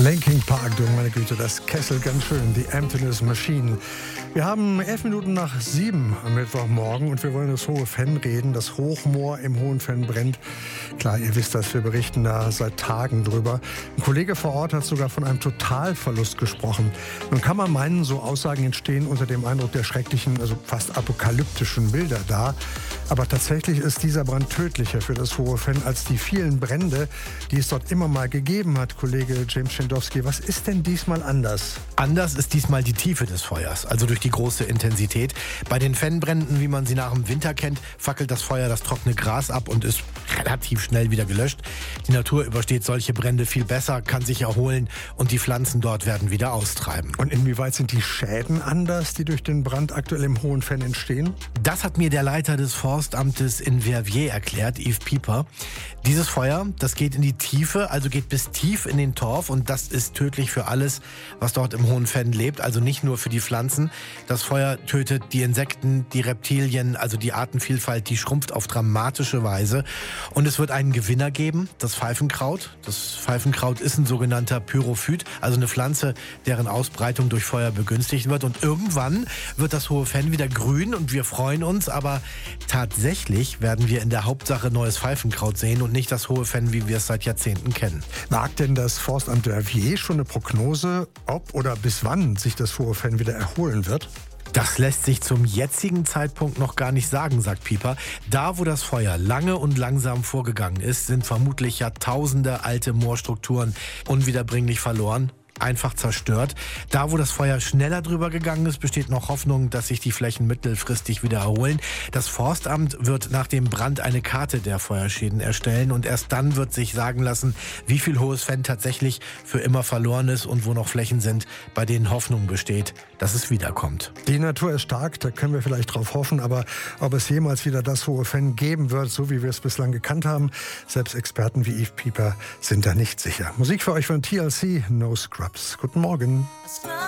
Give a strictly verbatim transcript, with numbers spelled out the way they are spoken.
Linkin Park, du meine Güte, das Kessel ganz schön, die Emptiness Machine. Wir haben elf Minuten nach sieben am Mittwochmorgen und wir wollen das Hohe Fenn reden. Das Hochmoor im Hohen Fenn brennt. Klar, ihr wisst das, wir berichten da seit Tagen drüber. Ein Kollege vor Ort hat sogar von einem Totalverlust gesprochen. Nun kann man meinen, so Aussagen entstehen unter dem Eindruck der schrecklichen, also fast apokalyptischen Bilder da. Aber tatsächlich ist dieser Brand tödlicher für das Hohe Fenn als die vielen Brände, die es dort immer mal gegeben hat. Kollege James Schindowski, was ist denn diesmal anders? Anders ist diesmal die Tiefe des Feuers, also durch die große Intensität. Bei den Fennbränden, wie man sie nach dem Winter kennt, fackelt das Feuer das trockene Gras ab und ist relativ schnell wieder gelöscht. Die Natur übersteht solche Brände viel besser, kann sich erholen und die Pflanzen dort werden wieder austreiben. Und inwieweit sind die Schäden anders, die durch den Brand aktuell im Hohen Fenn entstehen? Das hat mir der Leiter des Forstamtes in Verviers erklärt, Yves Pieper. Dieses Feuer, das geht in die Tiefe, also geht bis tief in den Torf und das ist tödlich für alles, was dort im Hohen Fenn lebt, also nicht nur für die Pflanzen. Das Feuer tötet die Insekten, die Reptilien, also die Artenvielfalt, die schrumpft auf dramatische Weise. Und es wird einen Gewinner geben, das Pfeifenkraut. Das Pfeifenkraut ist ein sogenannter Pyrophyt, also eine Pflanze, deren Ausbreitung durch Feuer begünstigt wird. Und irgendwann wird das Hohe Fenn wieder grün und wir freuen uns, aber tatsächlich werden wir in der Hauptsache neues Pfeifenkraut sehen und nicht das Hohe Fenn, wie wir es seit Jahrzehnten kennen. Wagt denn das Forstamt Verviers schon eine Prognose, ob oder bis wann sich das Hohe Fenn wieder erholen wird? Das lässt sich zum jetzigen Zeitpunkt noch gar nicht sagen, sagt Pieper. Da, wo das Feuer lange und langsam vorgegangen ist, sind vermutlich Jahrtausende alte Moorstrukturen unwiederbringlich verloren. Einfach zerstört. Da, wo das Feuer schneller drüber gegangen ist, besteht noch Hoffnung, dass sich die Flächen mittelfristig wieder erholen. Das Forstamt wird nach dem Brand eine Karte der Feuerschäden erstellen und erst dann wird sich sagen lassen, wie viel Hohes Fenn tatsächlich für immer verloren ist und wo noch Flächen sind, bei denen Hoffnung besteht, dass es wiederkommt. Die Natur ist stark, da können wir vielleicht drauf hoffen, aber ob es jemals wieder das Hohe Fenn geben wird, so wie wir es bislang gekannt haben, selbst Experten wie Yves Pieper sind da nicht sicher. Musik für euch von T L C, No Scrubs. Guten Morgen.